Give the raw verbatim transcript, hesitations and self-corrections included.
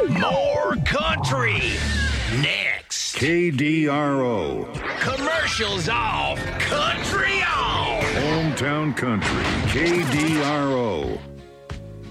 More country. Next. K D R O. Commercials off. Country on. Hometown Country. K D R O.